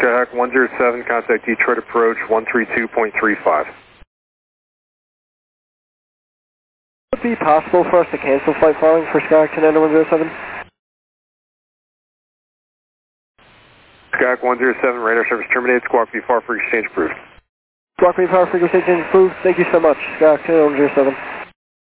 Skyhawk 107, contact Detroit approach 132.35. Would it be possible for us to cancel flight following for Skyhawk 107? Skyhawk 107, radar service terminated, squawk V FAR for exchange approved. Squawk V FAR for exchange approved. Thank you so much, Skyhawk 107.